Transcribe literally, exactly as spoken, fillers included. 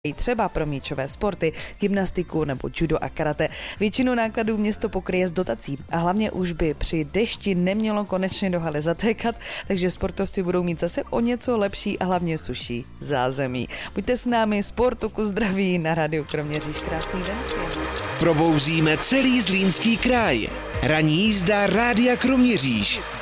třeba pro míčové sporty, gymnastiku nebo judo a karate. Většinu nákladů město pokryje z dotací a hlavně už by při dešti nemělo konečně do haly zatékat, takže sportovci budou mít zase o něco lepší a hlavně suší zázemí. Buďte s námi, sportu ku zdraví na Rádiu Kroměříž. Krásný den. Probouzíme celý Zlínský kraj. Ranní jízda Rádia Kroměříž.